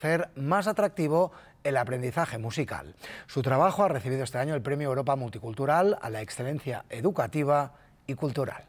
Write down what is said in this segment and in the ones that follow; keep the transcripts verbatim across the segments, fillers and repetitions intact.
hacer más atractivo el aprendizaje musical. Su trabajo ha recibido este año el Premio Europa Multicultural a la excelencia educativa y cultural.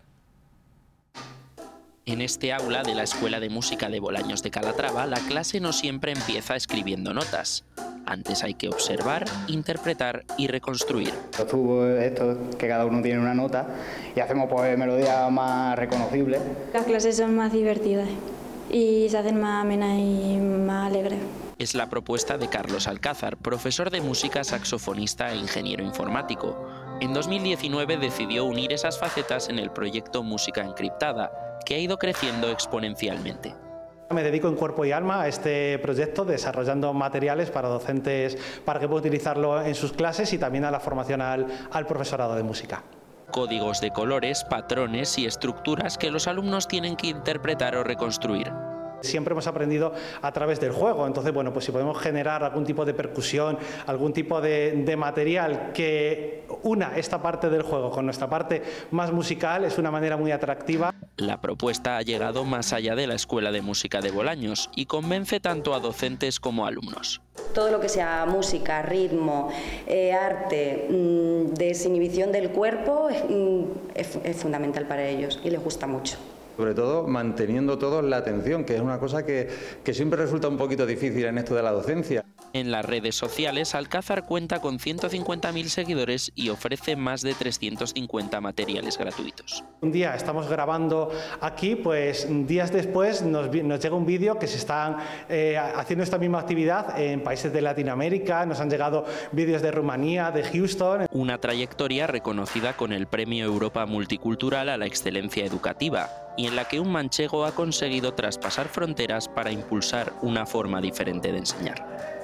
En este aula de la Escuela de Música de Bolaños de Calatrava, la clase no siempre empieza escribiendo notas. Antes hay que observar, interpretar y reconstruir. Los tubos estos, que cada uno tiene una nota, y hacemos pues melodías más reconocibles. Las clases son más divertidas y se hacen más amenas y más alegres. Es la propuesta de Carlos Alcázar, profesor de música, saxofonista e ingeniero informático. En dos mil diecinueve decidió unir esas facetas en el proyecto Música Encriptada, que ha ido creciendo exponencialmente. Me dedico en cuerpo y alma a este proyecto, desarrollando materiales para docentes para que puedan utilizarlo en sus clases y también a la formación al, al profesorado de música. Códigos de colores, patrones y estructuras que los alumnos tienen que interpretar o reconstruir. Siempre hemos aprendido a través del juego, entonces bueno, pues si podemos generar algún tipo de percusión, algún tipo de, de material que una esta parte del juego con nuestra parte más musical, es una manera muy atractiva. La propuesta ha llegado más allá de la Escuela de Música de Bolaños y convence tanto a docentes como a alumnos. Todo lo que sea música, ritmo, eh, arte, mmm, desinhibición del cuerpo mmm, es, es fundamental para ellos y les gusta mucho. Sobre todo manteniendo todos la atención, que es una cosa que, que siempre resulta un poquito difícil en esto de la docencia. En las redes sociales, Alcázar cuenta con ciento cincuenta mil seguidores y ofrece más de trescientos cincuenta materiales gratuitos. Un día estamos grabando aquí, pues días después nos, nos llega un vídeo que se están eh, haciendo esta misma actividad en países de Latinoamérica, nos han llegado vídeos de Rumanía, de Houston. Una trayectoria reconocida con el Premio Europa Multicultural a la excelencia educativa, y en la que un manchego ha conseguido traspasar fronteras para impulsar una forma diferente de enseñar.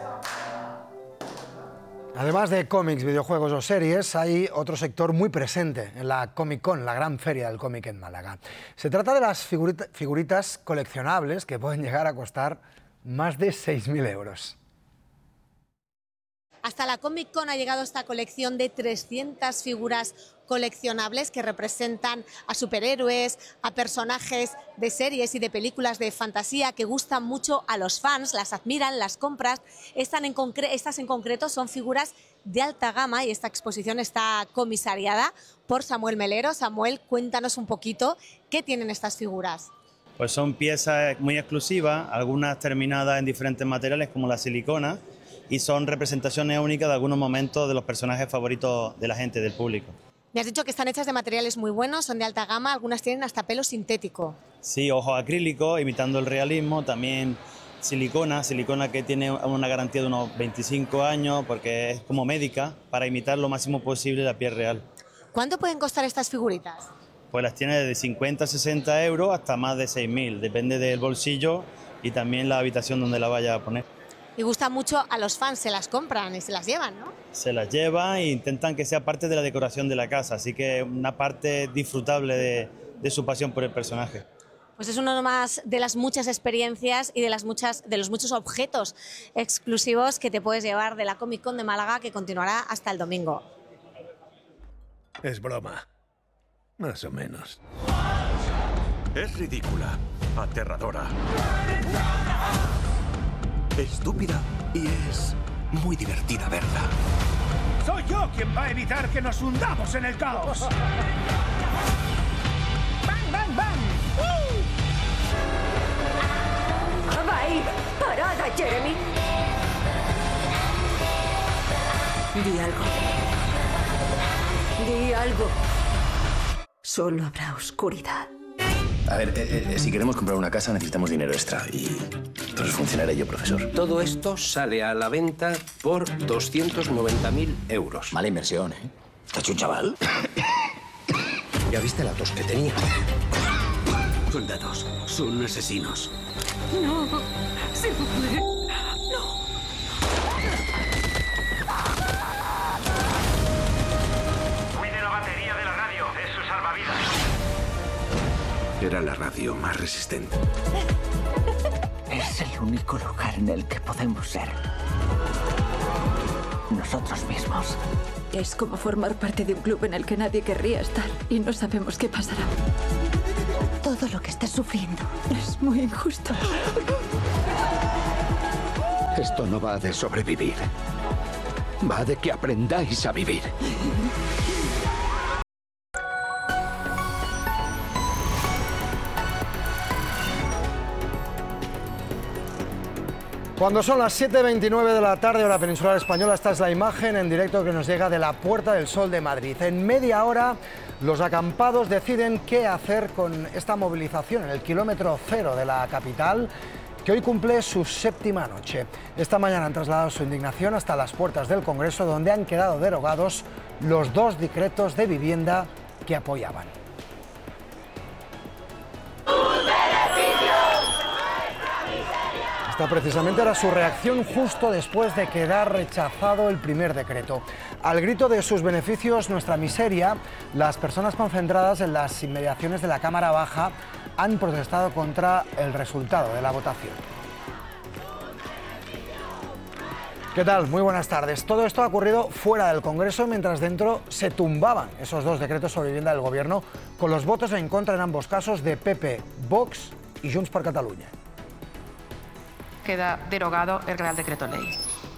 Además de cómics, videojuegos o series, hay otro sector muy presente en la Comic Con, la gran feria del cómic en Málaga. Se trata de las figurita, figuritas coleccionables que pueden llegar a costar más de seis mil euros. Hasta la Comic Con ha llegado esta colección de trescientas figuras coleccionables que representan a superhéroes, a personajes de series y de películas de fantasía que gustan mucho a los fans, las admiran, las compras. Estas en, concre- estas en concreto son figuras de alta gama y esta exposición está comisariada por Samuel Melero. Samuel, cuéntanos un poquito qué tienen estas figuras. Pues son piezas muy exclusivas, algunas terminadas en diferentes materiales como la silicona, y son representaciones únicas de algunos momentos de los personajes favoritos de la gente, del público. Me has dicho que están hechas de materiales muy buenos, son de alta gama, algunas tienen hasta pelo sintético. Sí, ojos acrílicos, imitando el realismo, también silicona, silicona que tiene una garantía de unos veinticinco años porque es como médica, para imitar lo máximo posible la piel real. ¿Cuánto pueden costar estas figuritas? Pues las tiene de cincuenta a sesenta euros hasta más de seis mil, depende del bolsillo y también la habitación donde la vaya a poner. Y gusta mucho a los fans, se las compran y se las llevan, ¿no? Se las llevan e intentan que sea parte de la decoración de la casa, así que una parte disfrutable de, de su pasión por el personaje. Pues es uno más de las muchas experiencias y de, las muchas, de los muchos objetos exclusivos que te puedes llevar de la Comic Con de Málaga, que continuará hasta el domingo. Es broma, más o menos. Es ridícula, aterradora, estúpida y es muy divertida verla. Soy yo quien va a evitar que nos hundamos en el caos. ¡Bang, bang, bang! ¡Uh! ¡Bye! ¡Parada, Jeremy! Di algo. Di algo. Solo habrá oscuridad. A ver, eh, eh, si queremos comprar una casa necesitamos dinero extra y entonces funcionaré yo, profesor. Todo esto sale a la venta por doscientos noventa mil euros. Mala inversión, ¿eh? ¿Te ha hecho un chaval? ¿Ya viste la tos que tenía? Soldados, son asesinos. No, se fue. No. Cuide la batería de la radio, es su salvavidas. Era la radio más resistente. Es el único lugar en el que podemos ser nosotros mismos. Es como formar parte de un club en el que nadie querría estar y no sabemos qué pasará. Todo lo que estás sufriendo es muy injusto. Esto no va de sobrevivir. Va de que aprendáis a vivir. Cuando son las siete y veintinueve de la tarde, hora peninsular española, esta es la imagen en directo que nos llega de la Puerta del Sol de Madrid. En media hora, los acampados deciden qué hacer con esta movilización en el kilómetro cero de la capital, que hoy cumple su séptima noche. Esta mañana han trasladado su indignación hasta las puertas del Congreso, donde han quedado derogados los dos decretos de vivienda que apoyaban. Esta precisamente era su reacción justo después de quedar rechazado el primer decreto. Al grito de sus beneficios, nuestra miseria, las personas concentradas en las inmediaciones de la Cámara Baja han protestado contra el resultado de la votación. ¿Qué tal? Muy buenas tardes. Todo esto ha ocurrido fuera del Congreso, mientras dentro se tumbaban esos dos decretos sobre vivienda del Gobierno, con los votos en contra en ambos casos de P P, Vox y Junts per Catalunya. Queda derogado el Real Decreto Ley.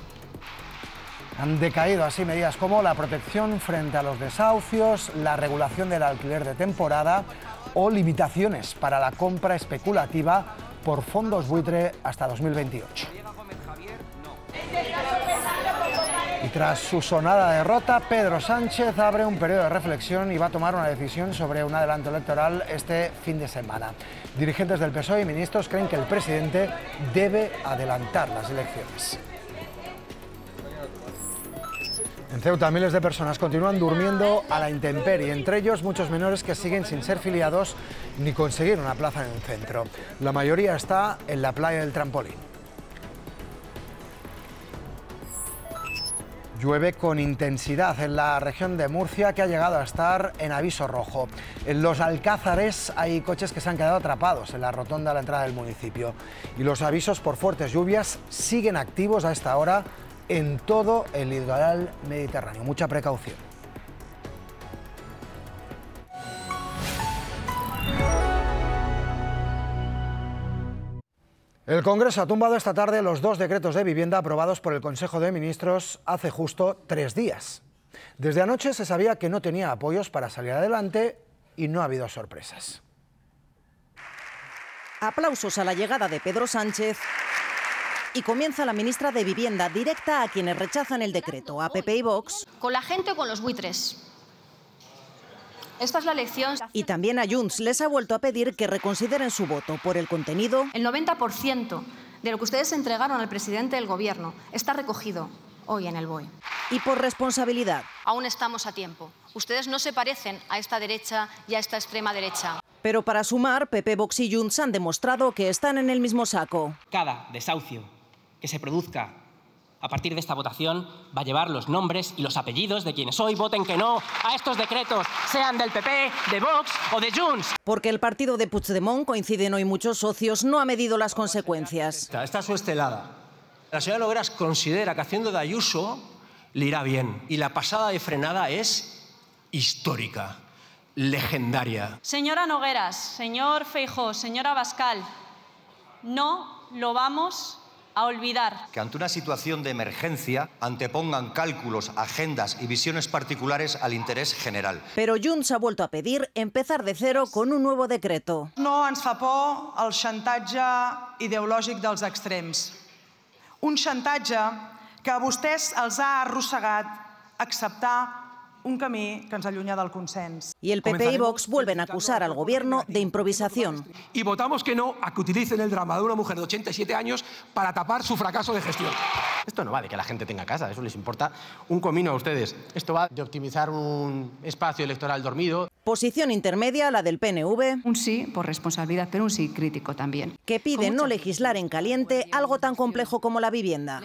Han decaído así medidas como la protección frente a los desahucios, la regulación del alquiler de temporada o limitaciones para la compra especulativa por fondos buitre hasta dos mil veintiocho. Y tras su sonada derrota, Pedro Sánchez abre un periodo de reflexión y va a tomar una decisión sobre un adelanto electoral este fin de semana. Dirigentes del P S O E y ministros creen que el presidente debe adelantar las elecciones. En Ceuta, miles de personas continúan durmiendo a la intemperie, entre ellos muchos menores que siguen sin ser filiados ni conseguir una plaza en un centro. La mayoría está en la playa del Trampolín. Llueve con intensidad en la región de Murcia, que ha llegado a estar en aviso rojo. En los Alcázares hay coches que se han quedado atrapados en la rotonda a la entrada del municipio. Y los avisos por fuertes lluvias siguen activos a esta hora en todo el litoral mediterráneo. Mucha precaución. El Congreso ha tumbado esta tarde los dos decretos de vivienda aprobados por el Consejo de Ministros hace justo tres días. Desde anoche se sabía que no tenía apoyos para salir adelante y no ha habido sorpresas. Aplausos a la llegada de Pedro Sánchez y comienza la ministra de Vivienda directa a quienes rechazan el decreto, a P P y Vox. ¿Con la gente o con los buitres? Esta es la elección. Y también a Junts les ha vuelto a pedir que reconsideren su voto por el contenido. El noventa por ciento de lo que ustedes entregaron al presidente del Gobierno está recogido hoy en el B O E. Y por responsabilidad. Aún estamos a tiempo. Ustedes no se parecen a esta derecha y a esta extrema derecha. Pero para sumar, P P, Vox y Junts han demostrado que están en el mismo saco. Cada desahucio que se produzca a partir de esta votación va a llevar los nombres y los apellidos de quienes hoy voten que no a estos decretos, sean del P P, de Vox o de Junts. Porque el partido de Puigdemont, coinciden hoy muchos socios, no ha medido las consecuencias. Esta es su estelada. La señora Nogueras considera que haciendo de Ayuso le irá bien. Y la pasada de frenada es histórica, legendaria. Señora Nogueras, señor Feijóo, señora Abascal, no lo vamos a olvidar. Que ante una situación de emergencia antepongan cálculos, agendas y visiones particulares al interés general. Pero Junts ha vuelto a pedir empezar de cero con un nuevo decreto. No ens fa por el xantatge ideològic dels extrems. Un xantatge que a vostès els ha arrossegat acceptar un camí que ens allunya del consens. Y el P P y Vox vuelven a acusar al Gobierno de improvisación. Y votamos que no a que utilicen el drama de una mujer de ochenta y siete años para tapar su fracaso de gestión. Esto no va de que la gente tenga casa, eso les importa un comino a ustedes. Esto va de optimizar un espacio electoral dormido. Posición intermedia, la del P N V. Un sí por responsabilidad, pero un sí crítico también. Que pide no legislar en caliente algo tan complejo como la vivienda.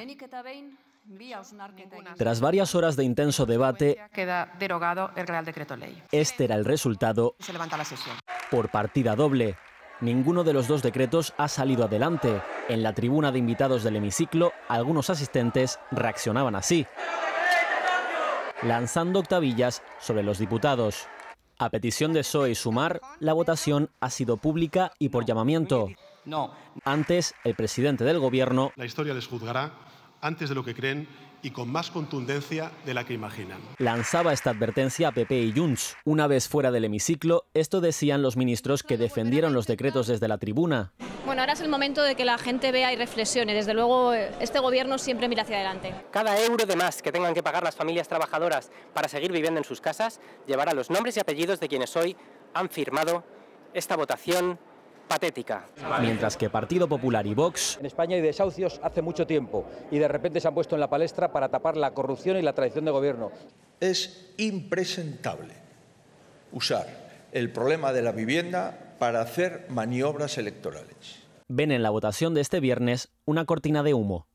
Tras varias horas de intenso debate, queda derogado el Real Decreto Ley. Este era el resultado. Se levanta la sesión. Por partida doble. Ninguno de los dos decretos ha salido adelante. En la tribuna de invitados del hemiciclo, algunos asistentes reaccionaban así, lanzando octavillas sobre los diputados. A petición de P S O E y Sumar, la votación ha sido pública y por llamamiento. No. Antes, el presidente del gobierno... La historia les juzgará antes de lo que creen y con más contundencia de la que imaginan. Lanzaba esta advertencia a P P y Junts. Una vez fuera del hemiciclo, esto decían los ministros que defendieron los decretos desde la tribuna. Bueno, ahora es el momento de que la gente vea y reflexione. Desde luego, este gobierno siempre mira hacia adelante. Cada euro de más que tengan que pagar las familias trabajadoras para seguir viviendo en sus casas llevará los nombres y apellidos de quienes hoy han firmado esta votación patética. Mientras que Partido Popular y Vox... En España hay desahucios hace mucho tiempo y de repente se han puesto en la palestra para tapar la corrupción y la traición de gobierno. Es impresentable usar el problema de la vivienda para hacer maniobras electorales. Ven en la votación de este viernes una cortina de humo.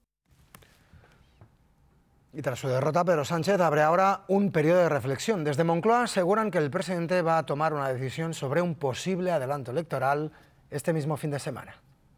Y tras su derrota, Pedro Sánchez abre ahora un periodo de reflexión. Desde Moncloa aseguran que el presidente va a tomar una decisión sobre un posible adelanto electoral este mismo fin de semana.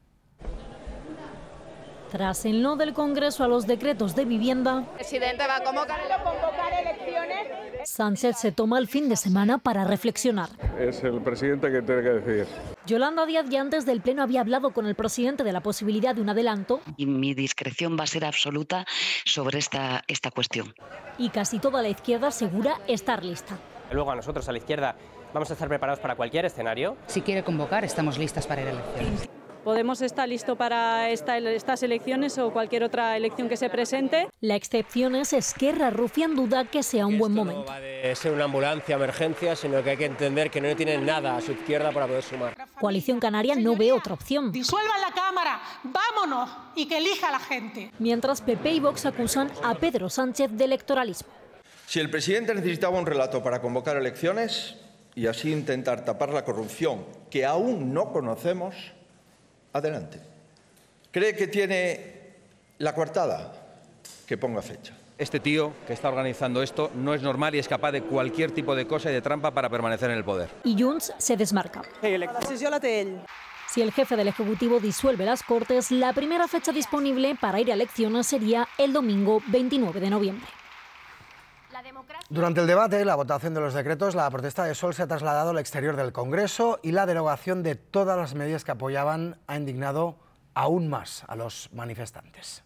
Tras el no del Congreso a los decretos de vivienda, el presidente va a convocar, convocar elecciones. Sánchez se toma el fin de semana para reflexionar. Es el presidente que tiene que decidir. Yolanda Díaz ya antes del pleno había hablado con el presidente de la posibilidad de un adelanto. Y mi discreción va a ser absoluta sobre esta, esta cuestión. Y casi toda la izquierda asegura estar lista. Luego a nosotros, a la izquierda, vamos a estar preparados para cualquier escenario. Si quiere convocar, estamos listas para ir a elecciones. Podemos estar listos para esta, estas elecciones o cualquier otra elección que se presente. La excepción es Esquerra. Rufián duda que sea un buen momento. No va de ser una ambulancia, emergencia, sino que hay que entender que no tienen nada a su izquierda para poder sumar. Coalición Canaria no ve otra opción. Disuelvan la Cámara, vámonos y que elija la gente. Mientras P P y Vox acusan a Pedro Sánchez de electoralismo. Si el presidente necesitaba un relato para convocar elecciones y así intentar tapar la corrupción que aún no conocemos, adelante. ¿Cree que tiene la coartada? Que ponga fecha. Este tío que está organizando esto no es normal y es capaz de cualquier tipo de cosa y de trampa para permanecer en el poder. Y Junts se desmarca. La sesión la té ell. Si el jefe del Ejecutivo disuelve las Cortes, la primera fecha disponible para ir a elecciones sería el domingo veintinueve de noviembre. Durante el debate, la votación de los decretos, la protesta de Sol se ha trasladado al exterior del Congreso y la derogación de todas las medidas que apoyaban ha indignado aún más a los manifestantes.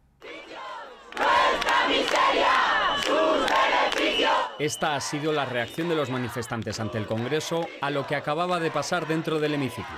Esta ha sido la reacción de los manifestantes ante el Congreso a lo que acababa de pasar dentro del hemiciclo.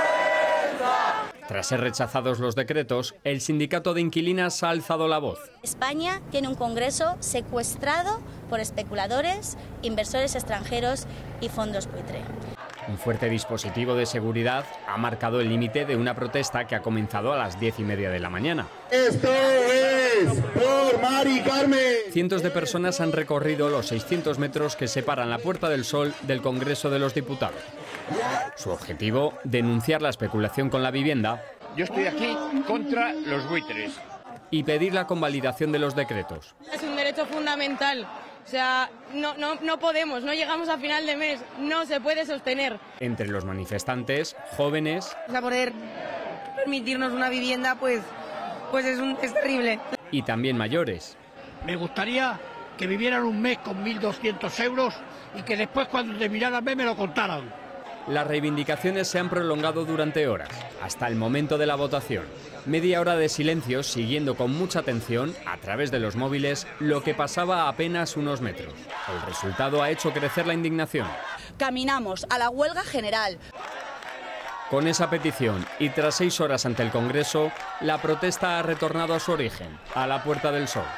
Tras ser rechazados los decretos, el sindicato de inquilinas ha alzado la voz. España tiene un Congreso secuestrado por especuladores, inversores extranjeros y fondos buitre. Un fuerte dispositivo de seguridad ha marcado el límite de una protesta que ha comenzado a las diez y media de la mañana. ¡Esto es por Mari Carmen! Cientos de personas han recorrido los seiscientos metros que separan la Puerta del Sol del Congreso de los Diputados. Su objetivo, denunciar la especulación con la vivienda. Yo estoy aquí contra los buitres. Y pedir la convalidación de los decretos. Es un derecho fundamental. O sea, no, no, no podemos, no llegamos a final de mes, no se puede sostener. Entre los manifestantes, jóvenes... A poder permitirnos una vivienda, pues, pues es, un, es terrible. Y también mayores. Me gustaría que vivieran un mes con mil doscientos euros y que después cuando terminaran me lo contaran. Las reivindicaciones se han prolongado durante horas, hasta el momento de la votación. Media hora de silencio siguiendo con mucha atención, a través de los móviles, lo que pasaba a apenas unos metros. El resultado ha hecho crecer la indignación. Caminamos a la huelga general. Con esa petición y tras seis horas ante el Congreso, la protesta ha retornado a su origen, a la Puerta del Sol.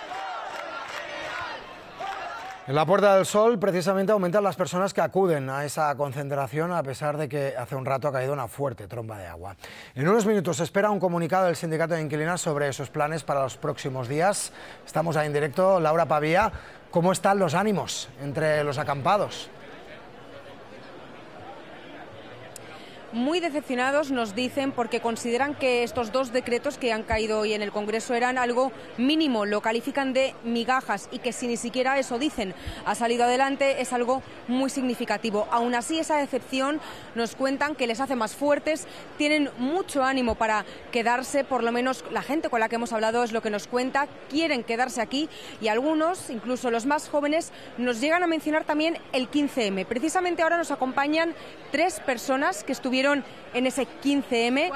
En la Puerta del Sol, precisamente, aumentan las personas que acuden a esa concentración, a pesar de que hace un rato ha caído una fuerte tromba de agua. En unos minutos se espera un comunicado del Sindicato de Inquilinas sobre sus planes para los próximos días. Estamos ahí en directo. Laura Pavía, ¿cómo están los ánimos entre los acampados? Muy decepcionados, nos dicen, porque consideran que estos dos decretos que han caído hoy en el Congreso eran algo mínimo, lo califican de migajas y que si ni siquiera eso dicen ha salido adelante es algo muy significativo. Aún así, esa decepción nos cuentan que les hace más fuertes, tienen mucho ánimo para quedarse, por lo menos la gente con la que hemos hablado es lo que nos cuenta, quieren quedarse aquí y algunos, incluso los más jóvenes, nos llegan a mencionar también el quince eme. Precisamente ahora nos acompañan tres personas que estuvieron estuvieron en ese quince eme.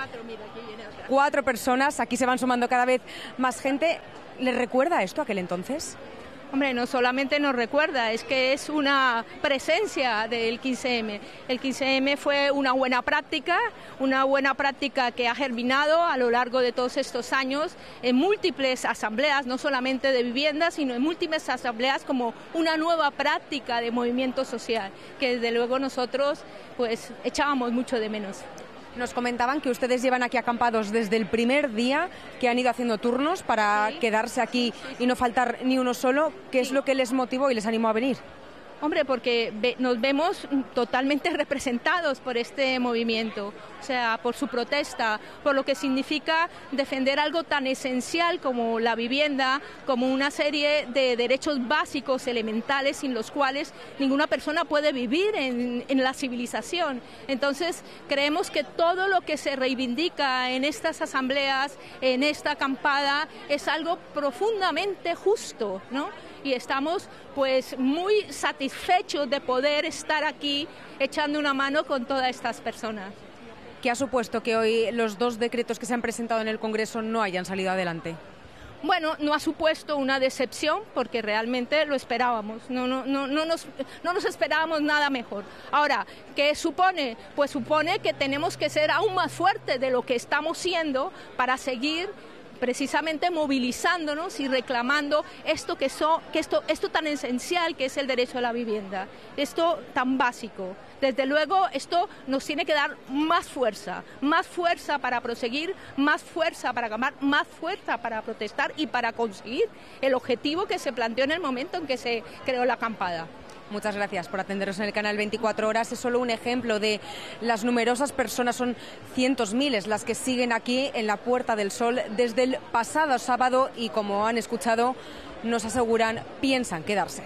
Cuatro personas, aquí se van sumando cada vez más gente. ¿Les recuerda esto a aquel entonces? Hombre, no solamente nos recuerda, es que es una presencia del quince eme. El quince eme fue una buena práctica, una buena práctica que ha germinado a lo largo de todos estos años en múltiples asambleas, no solamente de vivienda, sino en múltiples asambleas como una nueva práctica de movimiento social, que desde luego nosotros pues echábamos mucho de menos. Nos comentaban que ustedes llevan aquí acampados desde el primer día, que han ido haciendo turnos para sí. quedarse aquí y no faltar ni uno solo. ¿Qué es lo que les motivó y les animó a venir? Hombre, porque ve, nos vemos totalmente representados por este movimiento, o sea, por su protesta, por lo que significa defender algo tan esencial como la vivienda, como una serie de derechos básicos, elementales, sin los cuales ninguna persona puede vivir en, en la civilización. Entonces, creemos que todo lo que se reivindica en estas asambleas, en esta acampada, es algo profundamente justo, ¿no? Y estamos pues muy satisfechos de poder estar aquí echando una mano con todas estas personas. ¿Qué ha supuesto que hoy los dos decretos que se han presentado en el Congreso no hayan salido adelante? Bueno, no ha supuesto una decepción porque realmente lo esperábamos, no, no, no, no, nos, no nos esperábamos nada mejor. Ahora, ¿qué supone? Pues supone que tenemos que ser aún más fuertes de lo que estamos siendo para seguir precisamente movilizándonos y reclamando esto que, so, que esto, esto tan esencial que es el derecho a la vivienda, esto tan básico. Desde luego, esto nos tiene que dar más fuerza, más fuerza para proseguir, más fuerza para acabar, más fuerza para protestar y para conseguir el objetivo que se planteó en el momento en que se creó la acampada. Muchas gracias por atendernos en el canal veinticuatro horas. Es solo un ejemplo de las numerosas personas, son cientos miles las que siguen aquí en la Puerta del Sol desde el pasado sábado y, como han escuchado, nos aseguran, piensan quedarse.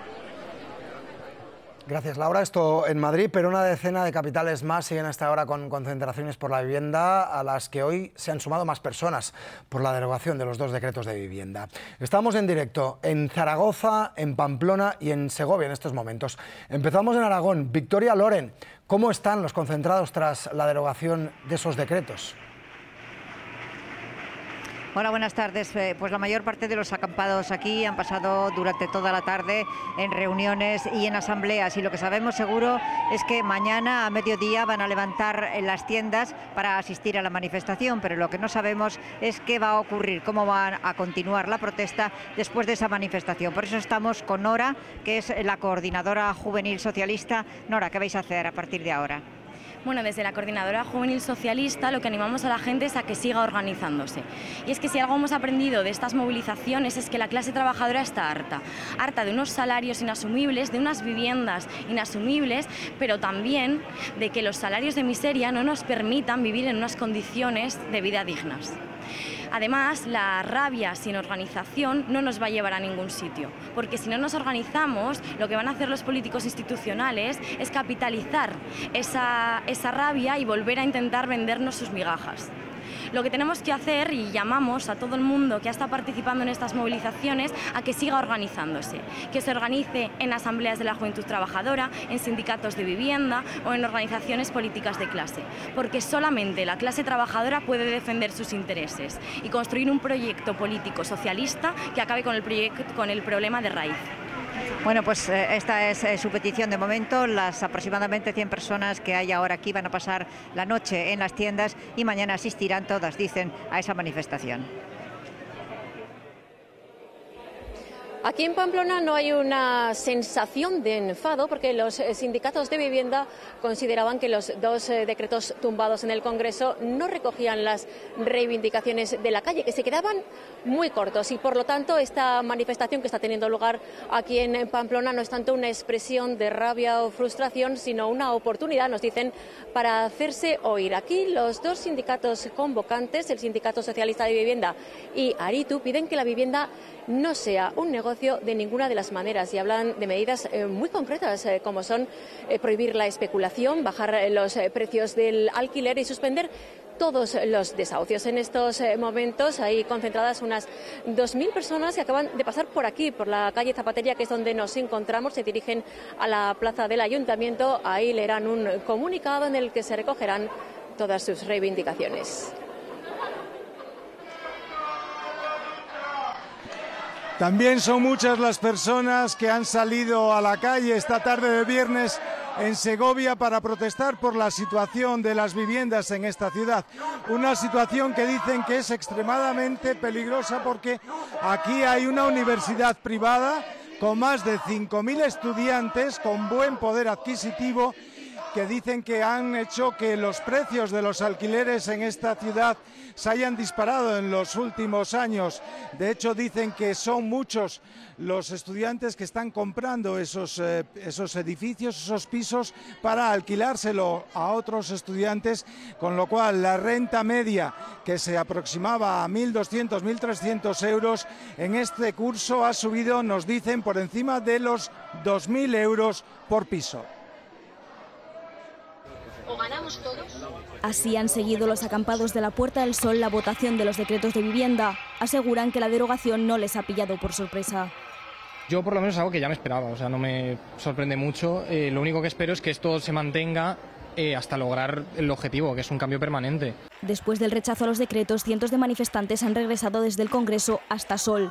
Gracias, Laura. Esto en Madrid, pero una decena de capitales más siguen hasta ahora con concentraciones por la vivienda, a las que hoy se han sumado más personas por la derogación de los dos decretos de vivienda. Estamos en directo en Zaragoza, en Pamplona y en Segovia en estos momentos. Empezamos en Aragón. Victoria Loren, ¿cómo están los concentrados tras la derogación de esos decretos? Hola, buenas tardes. Pues la mayor parte de los acampados aquí han pasado durante toda la tarde en reuniones y en asambleas, y lo que sabemos seguro es que mañana a mediodía van a levantar las tiendas para asistir a la manifestación, pero lo que no sabemos es qué va a ocurrir, cómo va a continuar la protesta después de esa manifestación. Por eso estamos con Nora, que es la coordinadora juvenil socialista. Nora, ¿qué vais a hacer a partir de ahora? Bueno, desde la Coordinadora Juvenil Socialista lo que animamos a la gente es a que siga organizándose. Y es que si algo hemos aprendido de estas movilizaciones es que la clase trabajadora está harta. Harta de unos salarios inasumibles, de unas viviendas inasumibles, pero también de que los salarios de miseria no nos permitan vivir en unas condiciones de vida dignas. Además, la rabia sin organización no nos va a llevar a ningún sitio, porque si no nos organizamos, lo que van a hacer los políticos institucionales es capitalizar esa, esa rabia y volver a intentar vendernos sus migajas. Lo que tenemos que hacer, y llamamos a todo el mundo que ha estado participando en estas movilizaciones a que siga organizándose, que se organice en asambleas de la juventud trabajadora, en sindicatos de vivienda o en organizaciones políticas de clase, porque solamente la clase trabajadora puede defender sus intereses y construir un proyecto político socialista que acabe con el, proyecto, con el problema de raíz. Bueno, pues eh, esta es eh, su petición de momento. Las aproximadamente cien personas que hay ahora aquí van a pasar la noche en las tiendas y mañana asistirán todas, dicen, a esa manifestación. Aquí en Pamplona no hay una sensación de enfado porque los sindicatos de vivienda consideraban que los dos decretos tumbados en el Congreso no recogían las reivindicaciones de la calle, que se quedaban muy cortos, y por lo tanto esta manifestación que está teniendo lugar aquí en Pamplona no es tanto una expresión de rabia o frustración, sino una oportunidad, nos dicen, para hacerse oír. Aquí los dos sindicatos convocantes, el Sindicato Socialista de Vivienda y Aritu, piden que la vivienda no sea un negocio de ninguna de las maneras y hablan de medidas eh, muy concretas, eh, como son eh, prohibir la especulación, bajar eh, los eh, precios del alquiler y suspender todos los desahucios. En estos momentos hay concentradas unas dos mil personas que acaban de pasar por aquí, por la calle Zapatería, que es donde nos encontramos. Se dirigen a la plaza del Ayuntamiento. Ahí leerán un comunicado en el que se recogerán todas sus reivindicaciones. También son muchas las personas que han salido a la calle esta tarde de viernes en Segovia para protestar por la situación de las viviendas en esta ciudad. Una situación que dicen que es extremadamente peligrosa porque aquí hay una universidad privada con más de cinco mil estudiantes con buen poder adquisitivo que dicen que han hecho que los precios de los alquileres en esta ciudad se hayan disparado en los últimos años. De hecho, dicen que son muchos los estudiantes que están comprando esos, eh, esos edificios, esos pisos, para alquilárselo a otros estudiantes, con lo cual la renta media, que se aproximaba a mil doscientos, mil trescientos euros, en este curso ha subido, nos dicen, por encima de los dos mil euros por piso. ¿O ganamos todos? Así han seguido los acampados de la Puerta del Sol la votación de los decretos de vivienda. Aseguran que la derogación no les ha pillado por sorpresa. Yo por lo menos es algo que ya me esperaba, o sea, no me sorprende mucho. Eh, lo único que espero es que esto se mantenga eh, hasta lograr el objetivo, que es un cambio permanente. Después del rechazo a los decretos, cientos de manifestantes han regresado desde el Congreso hasta Sol.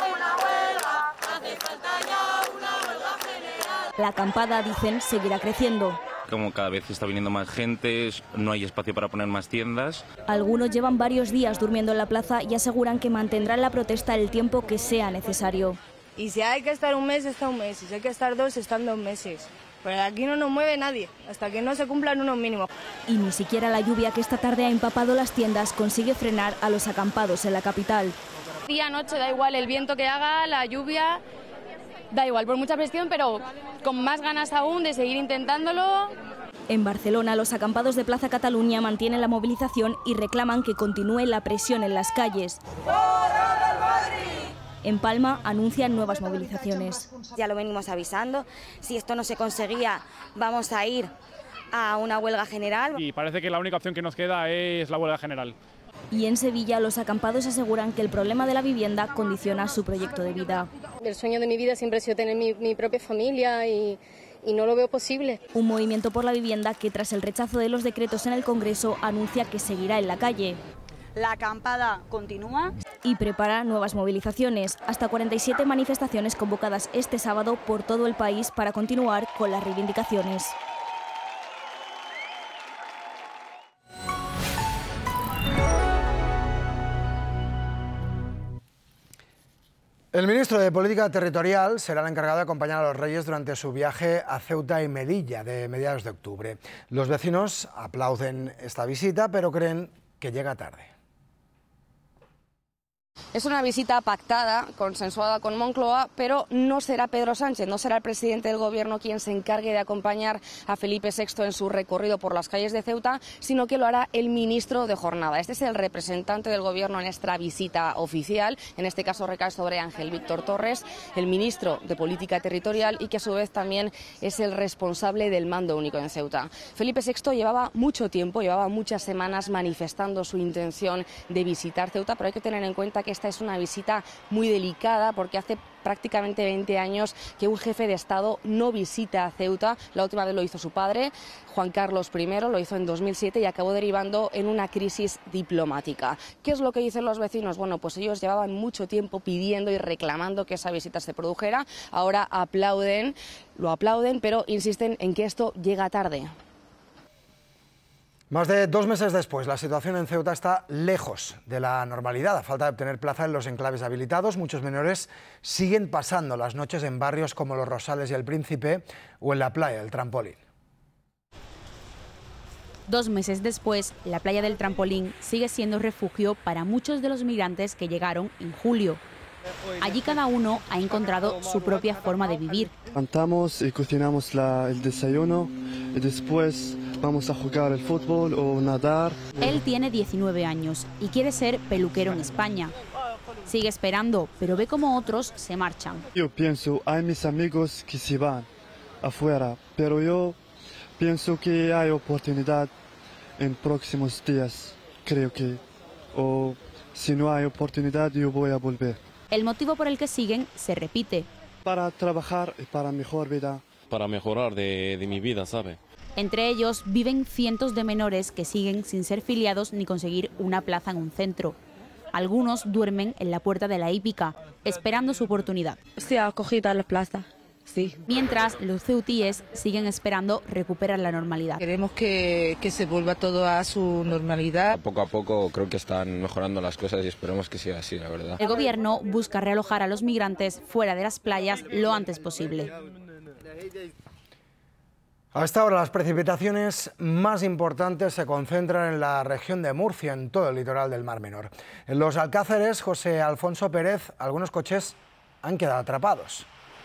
La acampada, dicen, seguirá creciendo. Como cada vez está viniendo más gente, no hay espacio para poner más tiendas. Algunos llevan varios días durmiendo en la plaza y aseguran que mantendrán la protesta el tiempo que sea necesario. Y si hay que estar un mes, está un mes. Y si hay que estar dos, están dos meses. Pero aquí no nos mueve nadie, hasta que no se cumplan unos mínimos. Y ni siquiera la lluvia que esta tarde ha empapado las tiendas consigue frenar a los acampados en la capital. Día, noche, da igual, el viento que haga, la lluvia, da igual, por mucha presión, pero con más ganas aún de seguir intentándolo. En Barcelona, los acampados de Plaza Cataluña mantienen la movilización y reclaman que continúe la presión en las calles. En Palma anuncian nuevas movilizaciones. Ya lo venimos avisando, si esto no se conseguía, vamos a ir a una huelga general. Y parece que la única opción que nos queda es la huelga general. Y en Sevilla, los acampados aseguran que el problema de la vivienda condiciona su proyecto de vida. El sueño de mi vida siempre ha sido tener mi, mi propia familia y... y no lo veo posible. Un movimiento por la vivienda que, tras el rechazo de los decretos en el Congreso, anuncia que seguirá en la calle. La acampada continúa. Y prepara nuevas movilizaciones. Hasta cuarenta y siete manifestaciones convocadas este sábado por todo el país para continuar con las reivindicaciones. El ministro de Política Territorial será el encargado de acompañar a los Reyes durante su viaje a Ceuta y Melilla de mediados de octubre. Los vecinos aplauden esta visita, pero creen que llega tarde. Es una visita pactada, consensuada con Moncloa, pero no será Pedro Sánchez, no será el presidente del Gobierno quien se encargue de acompañar a Felipe sexto en su recorrido por las calles de Ceuta, sino que lo hará el ministro de Jornada. Este es el representante del Gobierno en esta visita oficial, en este caso recae sobre Ángel Víctor Torres, el ministro de Política Territorial y que a su vez también es el responsable del mando único en Ceuta. Felipe sexto llevaba mucho tiempo, llevaba muchas semanas manifestando su intención de visitar Ceuta, pero hay que tener en cuenta que esta es una visita muy delicada porque hace prácticamente veinte años que un jefe de Estado no visita a Ceuta. La última vez lo hizo su padre, Juan Carlos primero, lo hizo en dos mil siete y acabó derivando en una crisis diplomática. ¿Qué es lo que dicen los vecinos? Bueno, pues ellos llevaban mucho tiempo pidiendo y reclamando que esa visita se produjera. Ahora aplauden, lo aplauden, pero insisten en que esto llega tarde. Más de dos meses después, la situación en Ceuta está lejos de la normalidad. A falta de obtener plaza en los enclaves habilitados, muchos menores siguen pasando las noches en barrios como Los Rosales y El Príncipe o en la playa del Trampolín. Dos meses después, la playa del Trampolín sigue siendo refugio para muchos de los migrantes que llegaron en julio. Allí cada uno ha encontrado su propia forma de vivir. Cantamos y cocinamos la, el desayuno y después vamos a jugar el fútbol o nadar. Él tiene diecinueve años y quiere ser peluquero en España. Sigue esperando, pero ve como otros se marchan. Yo pienso, hay mis amigos que se van afuera, pero yo pienso que hay oportunidad en próximos días. creo que, o si no hay oportunidad, yo voy a volver. El motivo por el que siguen se repite. Para trabajar y para mejor vida. Para mejorar de, de mi vida, ¿sabe? Entre ellos viven cientos de menores que siguen sin ser filiados ni conseguir una plaza en un centro. Algunos duermen en la puerta de la hípica, esperando su oportunidad. Sí, acogida a la plaza, sí. Mientras, los ceutíes siguen esperando recuperar la normalidad. Queremos que, que se vuelva todo a su normalidad. Poco a poco creo que están mejorando las cosas y esperemos que siga así, la verdad. El gobierno busca realojar a los migrantes fuera de las playas lo antes posible. A esta hora las precipitaciones más importantes se concentran en la región de Murcia, en todo el litoral del Mar Menor. En los Alcázares, José Alfonso Pérez, algunos coches han quedado atrapados.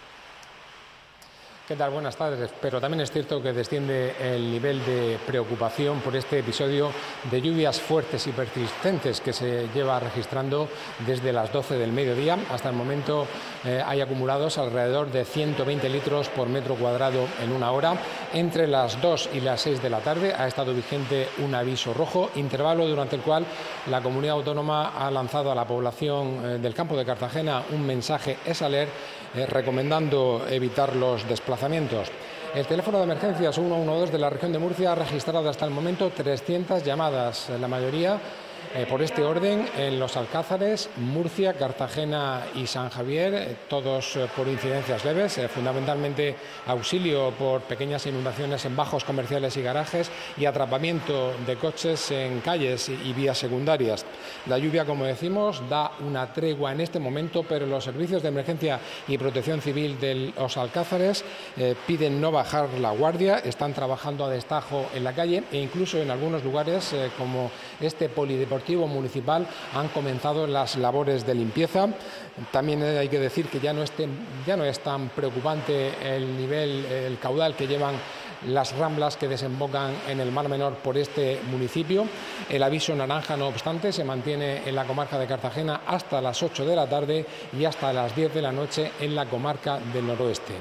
¿Qué tal? Buenas tardes. Pero también es cierto que desciende el nivel de preocupación por este episodio de lluvias fuertes y persistentes que se lleva registrando desde las doce del mediodía. Hasta el momento eh, hay acumulados alrededor de ciento veinte litros por metro cuadrado en una hora. Entre las dos y las seis de la tarde ha estado vigente un aviso rojo, intervalo durante el cual la comunidad autónoma ha lanzado a la población eh, del campo de Cartagena un mensaje S A L E R eh, recomendando evitar los desplazamientos. El teléfono de emergencias uno uno dos de la región de Murcia ha registrado hasta el momento trescientas llamadas, la mayoría eh, por este orden en los Alcázares, Murcia, Cartagena y San Javier, eh, todos eh, por incidencias leves, eh, fundamentalmente auxilio por pequeñas inundaciones en bajos comerciales y garajes y atrapamiento de coches en calles y, y vías secundarias. La lluvia, como decimos, da una tregua en este momento, pero los servicios de emergencia y protección civil de los Alcázares eh, piden no bajar la guardia, están trabajando a destajo en la calle e incluso en algunos lugares, eh, como este polideportivo municipal, han comenzado las labores de limpieza. También hay que decir que ya no, esté, ya no es tan preocupante el nivel, el caudal que llevan las ramblas que desembocan en el Mar Menor por este municipio. El aviso naranja, no obstante, se mantiene en la comarca de Cartagena hasta las ocho de la tarde y hasta las diez de la noche en la comarca del noroeste.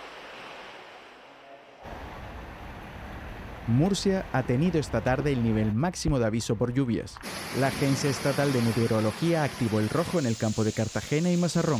Murcia ha tenido esta tarde el nivel máximo de aviso por lluvias. La Agencia Estatal de Meteorología activó el rojo en el campo de Cartagena y Mazarrón.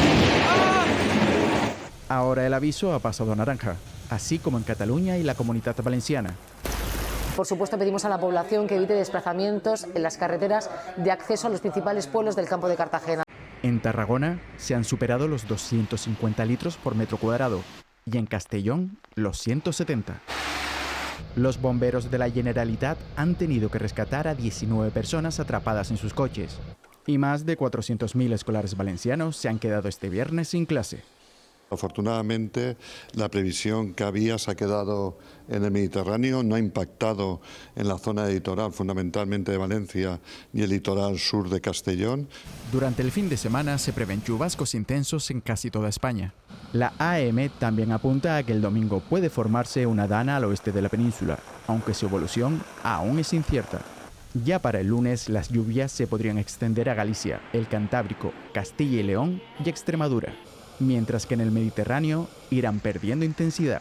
Ahora el aviso ha pasado a naranja, así como en Cataluña y la Comunitat Valenciana. Por supuesto, pedimos a la población que evite desplazamientos en las carreteras de acceso a los principales pueblos del campo de Cartagena. En Tarragona se han superado los doscientos cincuenta litros por metro cuadrado y en Castellón los ciento setenta. Los bomberos de la Generalitat han tenido que rescatar a diecinueve personas atrapadas en sus coches. Y más de cuatrocientos mil escolares valencianos se han quedado este viernes sin clase. Afortunadamente, la previsión que había se ha quedado en el Mediterráneo, no ha impactado en la zona de litoral, fundamentalmente de Valencia, y el litoral sur de Castellón. Durante el fin de semana se prevén chubascos intensos en casi toda España. La A E M también apunta a que el domingo puede formarse una dana al oeste de la península, aunque su evolución aún es incierta. Ya para el lunes, las lluvias se podrían extender a Galicia, el Cantábrico, Castilla y León y Extremadura, mientras que en el Mediterráneo irán perdiendo intensidad.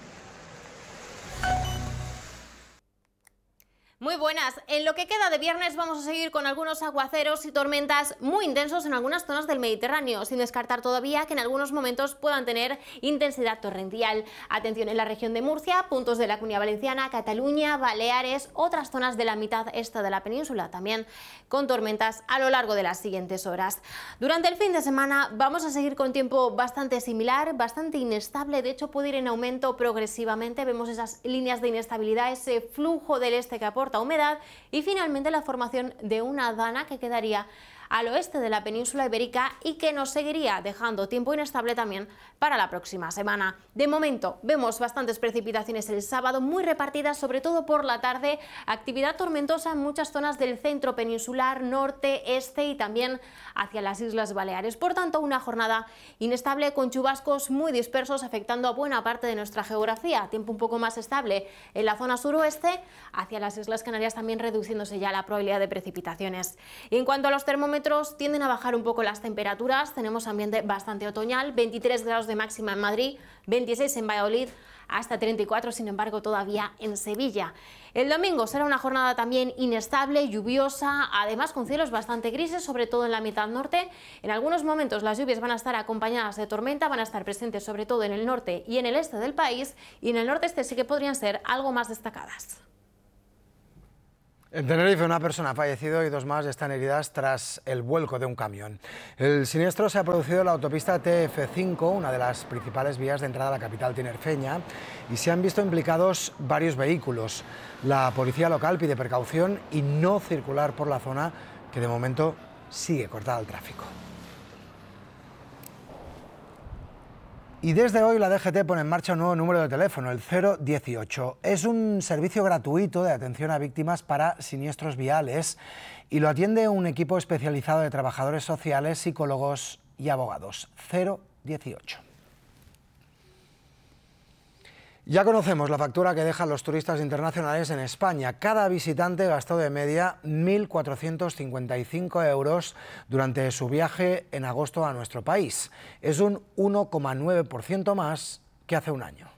Muy buenas. En lo que queda de viernes vamos a seguir con algunos aguaceros y tormentas muy intensos en algunas zonas del Mediterráneo, sin descartar todavía que en algunos momentos puedan tener intensidad torrencial. Atención en la región de Murcia, puntos de la Comunidad Valenciana, Cataluña, Baleares, otras zonas de la mitad este de la península, también con tormentas a lo largo de las siguientes horas. Durante el fin de semana vamos a seguir con tiempo bastante similar, bastante inestable, de hecho puede ir en aumento progresivamente. Vemos esas líneas de inestabilidad, ese flujo del este que aporta humedad y finalmente la formación de una dana que quedaría al oeste de la península ibérica y que nos seguiría dejando tiempo inestable también para la próxima semana. De momento vemos bastantes precipitaciones el sábado, muy repartidas sobre todo por la tarde, actividad tormentosa en muchas zonas del centro peninsular, norte, este y también hacia las Islas Baleares. Por tanto, una jornada inestable con chubascos muy dispersos afectando a buena parte de nuestra geografía. Tiempo un poco más estable en la zona suroeste, hacia las Islas Canarias también reduciéndose ya la probabilidad de precipitaciones. Y en cuanto a los termómetros, termómetros tienden a bajar un poco las temperaturas. Tenemos ambiente bastante otoñal, veintitrés grados de máxima en Madrid, veintiséis en Valladolid, hasta treinta y cuatro, sin embargo, todavía en Sevilla. El domingo será una jornada también inestable, lluviosa, además con cielos bastante grises, sobre todo en la mitad norte. En algunos momentos las lluvias van a estar acompañadas de tormenta, van a estar presentes sobre todo en el norte y en el este del país, y en el norte-este sí que podrían ser algo más destacadas. En Tenerife, una persona ha fallecido y dos más están heridas tras el vuelco de un camión. El siniestro se ha producido en la autopista T F cinco, una de las principales vías de entrada a la capital tinerfeña, y se han visto implicados varios vehículos. La policía local pide precaución y no circular por la zona, que de momento sigue cortada al tráfico. Y desde hoy la D G T pone en marcha un nuevo número de teléfono, el cero dieciocho. Es un servicio gratuito de atención a víctimas para siniestros viales y lo atiende un equipo especializado de trabajadores sociales, psicólogos y abogados. cero dieciocho. Ya conocemos la factura que dejan los turistas internacionales en España. Cada visitante gastó de media mil cuatrocientos cincuenta y cinco euros durante su viaje en agosto a nuestro país. Es un uno coma nueve por ciento más que hace un año.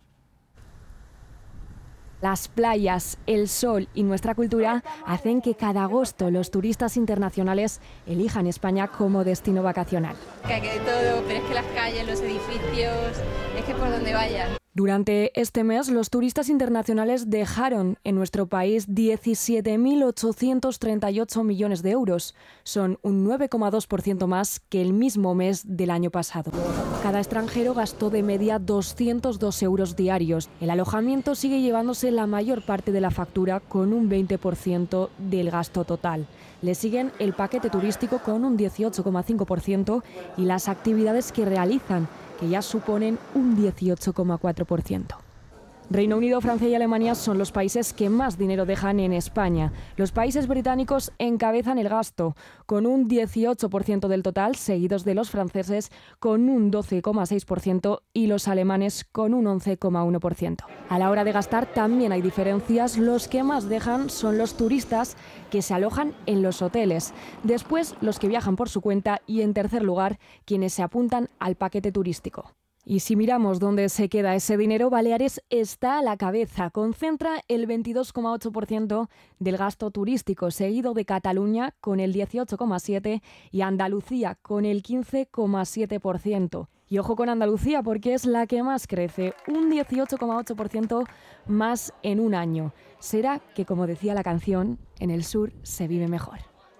Las playas, el sol y nuestra cultura hacen que cada agosto los turistas internacionales elijan España como destino vacacional. Que hay de todo, pero es que las calles, los edificios, es que por donde vayan. Durante este mes, los turistas internacionales dejaron en nuestro país diecisiete mil ochocientos treinta y ocho millones de euros. Son un nueve coma dos por ciento más que el mismo mes del año pasado. Cada extranjero gastó de media doscientos dos euros diarios. El alojamiento sigue llevándose la mayor parte de la factura con un veinte por ciento del gasto total. Le siguen el paquete turístico con un dieciocho coma cinco por ciento y las actividades que realizan, que ya suponen un dieciocho coma cuatro por ciento. Reino Unido, Francia y Alemania son los países que más dinero dejan en España. Los países británicos encabezan el gasto, con un dieciocho por ciento del total, seguidos de los franceses con un doce coma seis por ciento y los alemanes con un once coma uno por ciento. A la hora de gastar también hay diferencias. Los que más dejan son los turistas que se alojan en los hoteles. Después, los que viajan por su cuenta y, en tercer lugar, quienes se apuntan al paquete turístico. Y si miramos dónde se queda ese dinero, Baleares está a la cabeza. Concentra el veintidós coma ocho por ciento del gasto turístico, seguido de Cataluña con el dieciocho coma siete por ciento y Andalucía con el quince coma siete por ciento. Y ojo con Andalucía porque es la que más crece, un dieciocho coma ocho por ciento más en un año. Será que, como decía la canción, en el sur se vive mejor.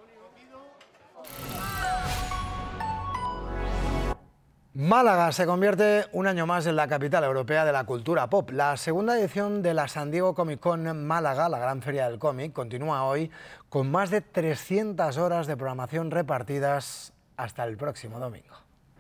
Málaga se convierte un año más en la capital europea de la cultura pop. La segunda edición de la San Diego Comic Con Málaga, la gran feria del cómic, continúa hoy con más de trescientas horas de programación repartidas hasta el próximo domingo.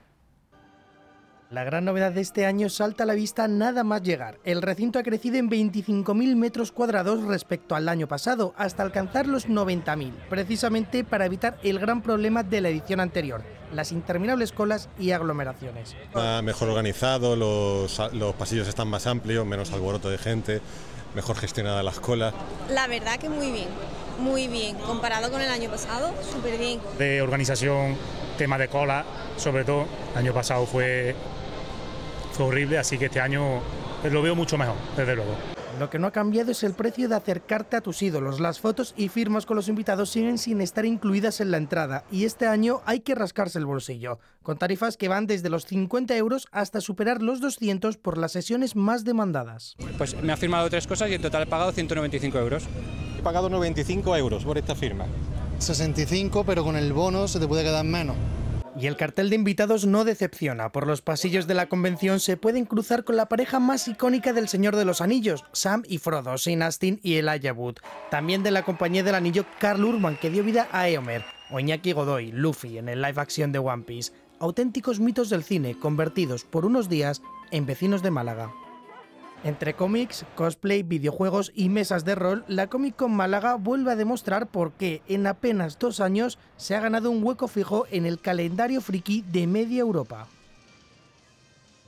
La gran novedad de este año salta a la vista nada más llegar. El recinto ha crecido en veinticinco mil metros cuadrados respecto al año pasado, hasta alcanzar los noventa mil, precisamente para evitar el gran problema de la edición anterior, las interminables colas y aglomeraciones. Está mejor organizado, los, los pasillos están más amplios, menos alboroto de gente, mejor gestionadas las colas. La verdad que muy bien, muy bien. Comparado con el año pasado, súper bien. De organización, tema de cola, sobre todo, el año pasado fue... fue horrible, así que este año lo veo mucho mejor, desde luego. Lo que no ha cambiado es el precio de acercarte a tus ídolos. Las fotos y firmas con los invitados siguen sin estar incluidas en la entrada y este año hay que rascarse el bolsillo, con tarifas que van desde los cincuenta euros hasta superar los doscientos por las sesiones más demandadas. Pues me ha firmado tres cosas y en total he pagado ciento noventa y cinco euros. He pagado noventa y cinco euros por esta firma. sesenta y cinco, pero con el bono se te puede quedar menos. Y el cartel de invitados no decepciona. Por los pasillos de la convención se pueden cruzar con la pareja más icónica del Señor de los Anillos, Sam y Frodo, Sean Astin y Elijah Wood. También de la Compañía del Anillo, Karl Urban, que dio vida a Éomer, o Iñaki Godoy, Luffy, en el live action de One Piece. Auténticos mitos del cine, convertidos por unos días en vecinos de Málaga. Entre cómics, cosplay, videojuegos y mesas de rol, la Comic Con Málaga vuelve a demostrar por qué en apenas dos años se ha ganado un hueco fijo en el calendario friki de media Europa.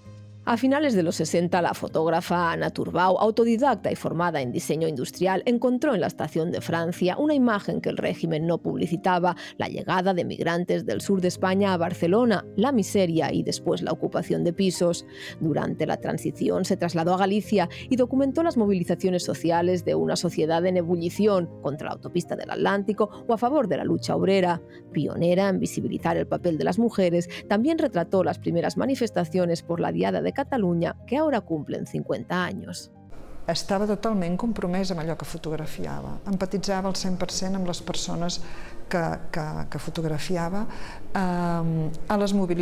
A finales de los sesenta, la fotógrafa Ana Turbau, autodidacta y formada en diseño industrial, encontró en la estación de Francia una imagen que el régimen no publicitaba: la llegada de migrantes del sur de España a Barcelona, la miseria y después la ocupación de pisos. Durante la transición se trasladó a Galicia y documentó las movilizaciones sociales de una sociedad en ebullición contra la autopista del Atlántico o a favor de la lucha obrera. Pionera en visibilizar el papel de las mujeres, también retrató las primeras manifestaciones por la Diada de Catalunya, que ara cumplen cinquanta anys. Estava totalment compromès amb allò que fotografiava. Empatitzava al cent per cent amb les persones que, que, que fotografiava. Eh, a les mobilitzacions